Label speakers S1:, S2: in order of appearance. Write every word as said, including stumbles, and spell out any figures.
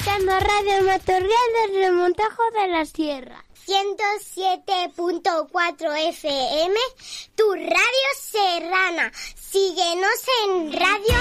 S1: escuchando Radio Matorral del Remontajo de la Sierra. ciento siete punto cuatro F M, tu radio serrana. Síguenos en Radio